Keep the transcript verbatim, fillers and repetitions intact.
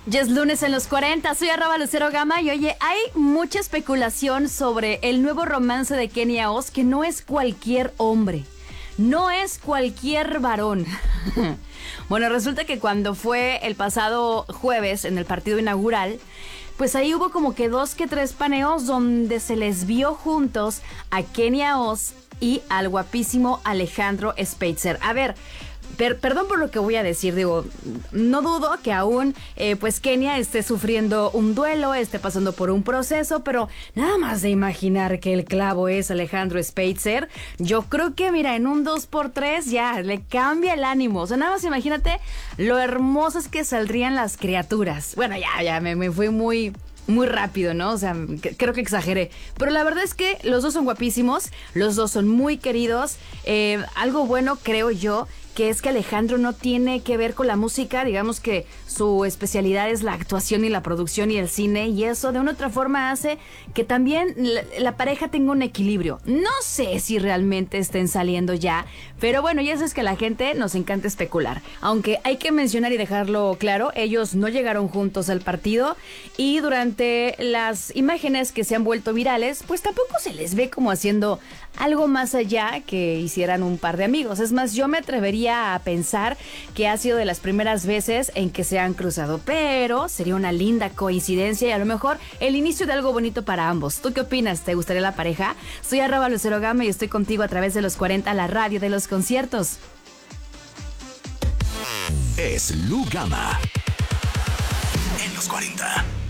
Ya es lunes en los cuarenta, soy arroba Lucero Gama y oye, hay mucha especulación sobre el nuevo romance de Kenia Oz, que no es cualquier hombre, no es cualquier varón. Bueno, resulta que cuando fue el pasado jueves en el partido inaugural, pues ahí hubo como que dos que tres paneos donde se les vio juntos a Kenia Oz y al guapísimo Alejandro Spitzer. A ver, Per, perdón por lo que voy a decir, digo, no dudo que aún eh, pues Kenia esté sufriendo un duelo, esté pasando por un proceso, pero nada más de imaginar que el clavo es Alejandro Spitzer, yo creo que mira, en un dos por tres ya le cambia el ánimo. O sea, nada más imagínate lo hermosas que saldrían las criaturas. Bueno, ya, ya me, me fui muy... muy rápido, ¿no? O sea, que, creo que exageré. Pero la verdad es que los dos son guapísimos, los dos son muy queridos. Eh, algo bueno, creo yo, que es que Alejandro no tiene que ver con la música, digamos que su especialidad es la actuación y la producción y el cine, y eso de una u otra forma hace que también la, la pareja tenga un equilibrio. No sé si realmente estén saliendo ya, pero bueno, ya sabes que a la gente nos encanta especular. Aunque hay que mencionar y dejarlo claro, ellos no llegaron juntos al partido y durante las imágenes que se han vuelto virales, pues tampoco se les ve como haciendo algo más allá que hicieran un par de amigos. Es más, yo me atrevería a pensar que ha sido de las primeras veces en que se han cruzado, pero sería una linda coincidencia y a lo mejor el inicio de algo bonito para ambos. ¿Tú qué opinas? ¿Te gustaría la pareja? Soy arroba Lucero Gama y estoy contigo a través de los cuarenta, la radio de los conciertos. Es Lu Gama en los cuarenta.